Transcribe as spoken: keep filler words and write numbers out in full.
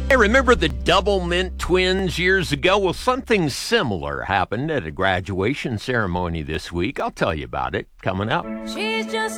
Hey, remember the Double Mint twins years ago? Well, something similar happened at a graduation ceremony this week. I'll tell you about it coming up. She's just